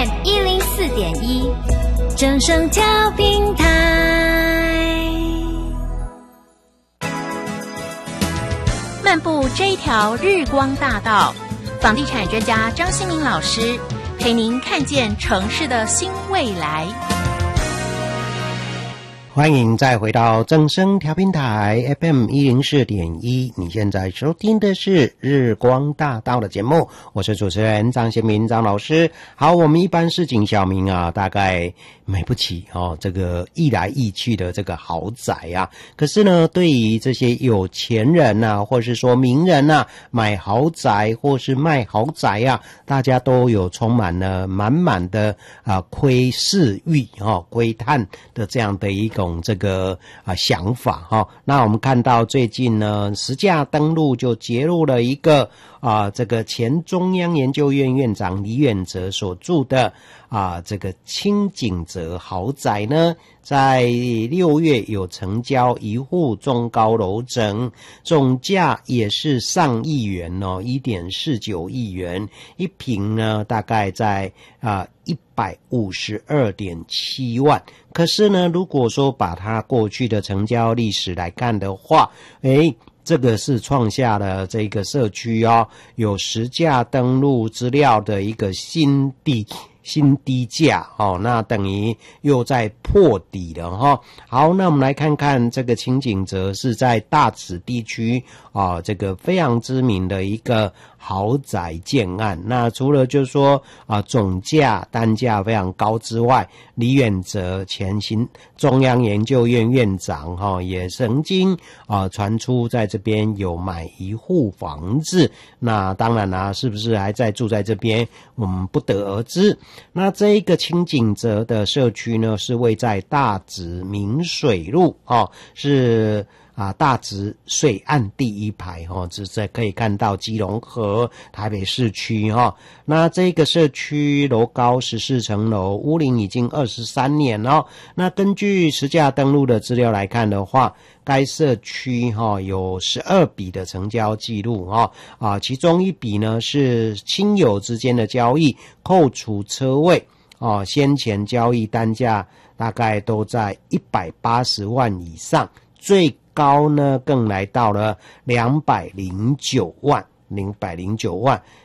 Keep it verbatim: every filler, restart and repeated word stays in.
一零四点一，正声调频台。漫步这一条日光大道，房地产专家张新民老师陪您看见城市的新未来。 欢迎再回到正声调频台 F M 一零四点一，你现在收听的是日光大道的节目，我是主持人张贤民张老师。好，我们一般市井小民啊，大概买不起哦这个一来一去的这个豪宅啊，可是呢，对于这些有钱人啊，或是说名人啊，买豪宅或是卖豪宅啊，大家都有充满了满满的啊窥视欲哦窥探的这样的一个这个啊想法哈、哦，那我们看到最近呢，实价登录就揭露了一个啊，这个前中央研究院院长李远哲所住的啊这个清景泽豪宅呢，在六月有成交一户中高楼层，总价也是上亿元哦 ，一点四九亿元，一坪呢大概在啊一百五十二点七万。可是呢，如果说把它过去的成交历史来看的话，诶这个是创下了这个社区哦有实价登录资料的一个新低新低价哦，那等于又在破底了哈、哦。好，那我们来看看这个清景泽是在大直地区啊、哦，这个非常知名的一个豪宅建案。那除了就是说啊总价单价非常高之外，李远哲前新中央研究院院长哈、哦、也曾经啊传出在这边有买一户房子。那当然啦、啊，是不是还在住在这边，我们不得而知。那这一个清景泽的社区呢，是位在大直明水路哦，是啊大直水岸第一排哦，这在可以看到基隆河台北市区哈、哦。那这个社区楼高十四层楼，屋龄已经二十三年哦。那根据实价登录的资料来看的话，该社区哈、哦、有十二笔的成交记录哈啊，其中一笔呢是亲友之间的交易，扣除车位哦，先前交易单价大概都在一百八十万以上，最高呢更来到了两百零九万，两百零九万。